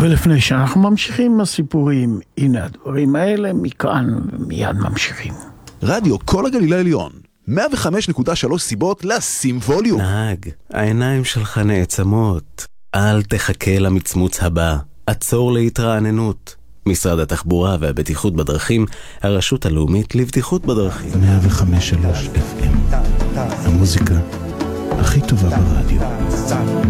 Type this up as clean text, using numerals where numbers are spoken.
ולפני שאנחנו ממשיכים עם הסיפורים, הנה הדברים האלה, מכאן מיד ממשיכים. רדיו כל הגליל העליון, 105.3 סיבות לשים ווליום. נהג, העיניים שלך נעצמות. אל תחכה למצמוץ הבא. עצור להתרעננות. משרד התחבורה והבטיחות בדרכים, הרשות הלאומית לבטיחות בדרכים. 105.3 FM. המוזיקה הכי טובה ברדיו.